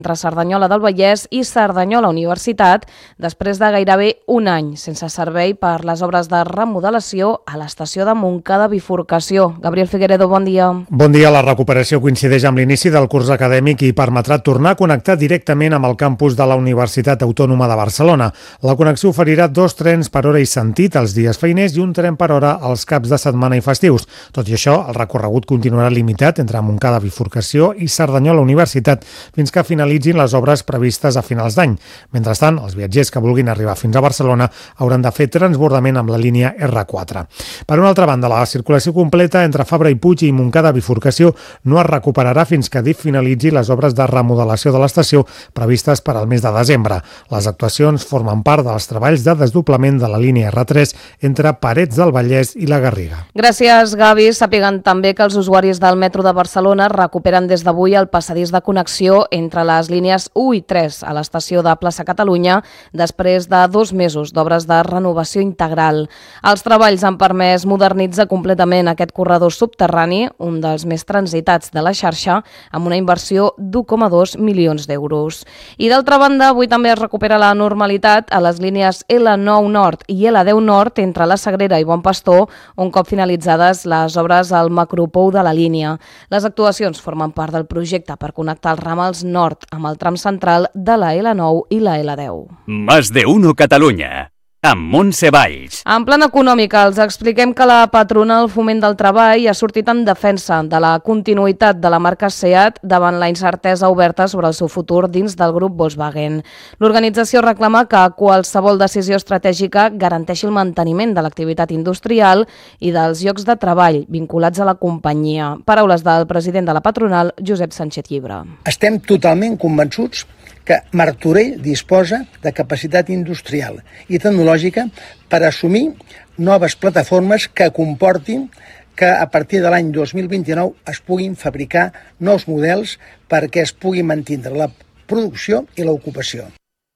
entre Cerdanyola del Vallès i Cerdanyola Universitat, després de gairebé un any sense servei per les obres de remodelació a l'estació de Montcada Bifurcació. Gabriel Figueredo, bon dia. Bon dia. La recuperació coincideix amb l'inici del curs acadèmic i permetrà tornar a connectar directament amb el campus de la Universitat Autònoma de Barcelona. La connexió oferirà 2 trens per hora i sentit els dies feiners i un tren per hora els caps de setmana i festius. Tot i això, el recorregut continuarà limitat entre Montcada Bifurcació i Cerdanyola Universitat fins que finalitzin les obres previstes a finals d'any. Mentrestant, els viatgers que vulguin arribar fins a Barcelona hauran de fer transbordament amb la línia R4. Per una altra banda, la circulació completa entre Fabra i Puig i Montcada Bifurcació no es recuperarà fins que DIF finalitzi les obres de remodelació de l'estació previstes per al mes de desembre. Les actuacions formen part dels treballs de desdoblament de la línia R3 entre Parets del Vallès i la Garriga. Gràcies, Gavi. Sàpiguen també que els usuaris del metro de Barcelona recuperen des d'avui el passadís de connexió entre les línies 1 i 3 a l'estació de Plaça Catalunya després de 2 mesos d'obres de renovació integral. Els treballs han permès modernitzar completament aquest corredor subterrani, un dels més transitats de la xarxa, amb una inversió d'1,2 milions d'euros. I d'altra banda, avui també es recupera la normalitat a les línies L9 Nord i L10 Nord entre la Sagrera i Bon Pastor, un cop finalitzades les obres al macropou de la línia. Les actuacions formen part del projecte per connectar els ramals nord amb el tram central de la L9 i la L10. Más de uno Catalunya, amb Montse Valls. En plan econòmica, els expliquem que la patronal Foment del Treball ha sortit en defensa de la continuïtat de la marca SEAT davant la incertesa oberta sobre el seu futur dins del grup Volkswagen. L'organització reclama que qualsevol decisió estratègica garanteixi el manteniment de l'activitat industrial i dels llocs de treball vinculats a la companyia. Paraules del president de la patronal, Josep Sánchez Llibre. Estem totalment convençuts que Martorell disposa de capacitat industrial i tecnològica per assumir noves plataformes que comportin que a partir de l'any 2029 es puguin fabricar nous models perquè es pugui mantindre la producció i l'ocupació.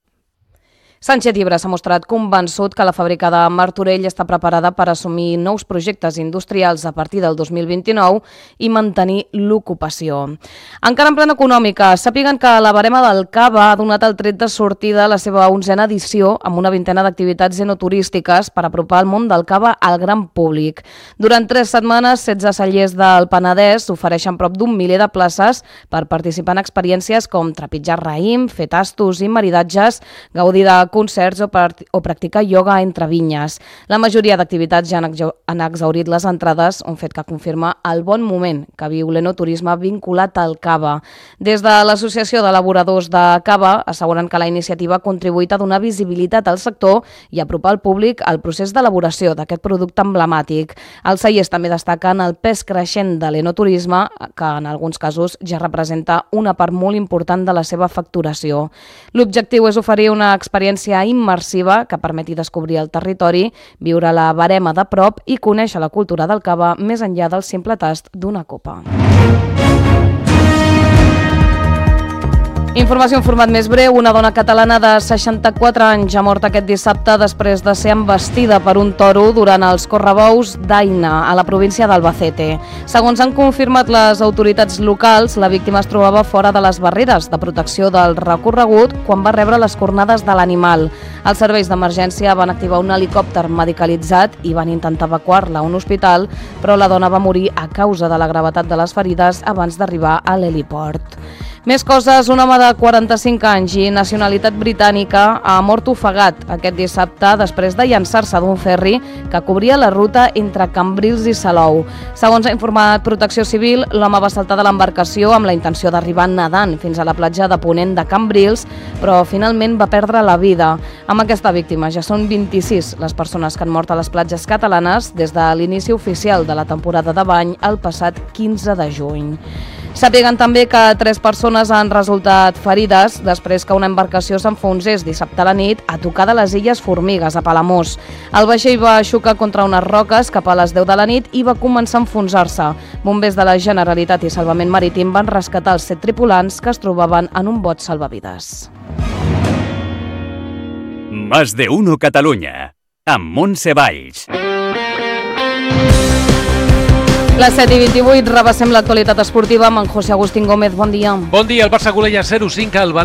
Sánchez Llibre s'ha mostrat convençut que la fàbrica de Martorell està preparada per assumir nous projectes industrials a partir del 2029 i mantenir l'ocupació. Encara en plena econòmica, sàpiguen que la barema del Cava ha donat el tret de sortida a la seva 11a edició amb una vintena d'activitats enoturístiques per apropar el món del cava al gran públic. Durant 3 setmanes, 16 cellers del Penedès ofereixen prop d'1 miler de places per participar en experiències com trepitjar raïm, fer tastos i maridatges, gaudir de concerts o practicar ioga entre vinyes. La majoria d'activitats ja han exhaurit les entrades, un fet que confirma el bon moment que viu l'enoturisme vinculat al cava. Des de l'Associació d'Elaboradors de Cava asseguren que la iniciativa ha contribuït a donar visibilitat al sector i apropar al públic el procés d'elaboració d'aquest producte emblemàtic. Els cellers també destaquen el pes creixent de l'enoturisme, que en alguns casos ja representa una part molt important de la seva facturació. L'objectiu és oferir una experiència immersiva que permeti descobrir el territori, viure la barema de prop i conèixer la cultura del cava més enllà del simple tast d'una copa. Informació en format més breu. Una dona catalana de 64 anys ha mort aquest dissabte després de ser embestida per un toro durant els correbous d'Aina, a la província d'Albacete. Segons han confirmat les autoritats locals, la víctima es trobava fora de les barreres de protecció del recorregut quan va rebre les cornades de l'animal. Els serveis d'emergència van activar un helicòpter medicalitzat i van intentar evacuar-la a un hospital, però la dona va morir a causa de la gravetat de les ferides abans d'arribar a l'heliport. Més coses, un home de 45 anys i nacionalitat britànica ha mort ofegat aquest dissabte després de llançar-se d'un ferri que cobria la ruta entre Cambrils i Salou. Segons ha informat Protecció Civil, l'home va saltar de l'embarcació amb la intenció d'arribar nedant fins a la platja de Ponent de Cambrils, però finalment va perdre la vida. Amb aquesta víctima ja són 26 les persones que han mort a les platges catalanes des de l'inici oficial de la temporada de bany el passat 15 de juny. Sàpiguen també que 3 persones han resultat ferides després que una embarcació s'enfonsés dissabte a la nit a tocar de les Illes Formigues, a Palamós. El vaixell va xocar contra unes roques cap a les 10 de la nit i va començar a enfonsar-se. Bombers de la Generalitat i Salvament Marítim van rescatar els 7 tripulants que es trobaven en un bot salvavides. Más de uno Catalunya, amb Montse Valls. Les 7:28, repassem l'actualitat esportiva amb en José Agustín Gómez. Bon dia. Bon dia, el Barça goleja 0-5 al